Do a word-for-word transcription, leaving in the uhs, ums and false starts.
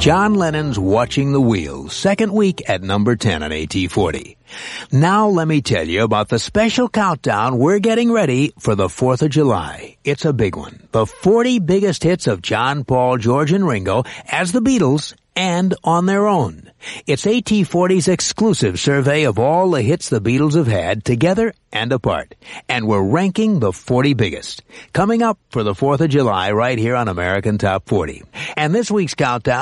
John Lennon's Watching the Wheels, second week at number ten on A T forty. Now let me tell you about the special countdown we're getting ready for the fourth of July. It's a big one. The forty biggest hits of John, Paul, George, and Ringo as the Beatles and on their own. It's A T forty's exclusive survey of all the hits the Beatles have had together and apart. And we're ranking the forty biggest. Coming up for the fourth of July right here on American Top forty. And this week's countdown